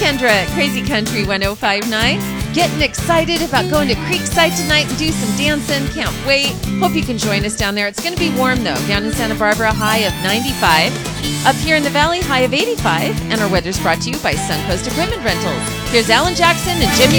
Kendra at Crazy Country 1059. Getting excited about going to Creekside tonight and do some dancing. Can't wait. Hope you can join us down there. It's going to be warm, though. Down in Santa Barbara, high of 95. Up here in the valley, high of 85. And our weather's brought to you by Suncoast Equipment Rentals. Here's Alan Jackson and Jimmy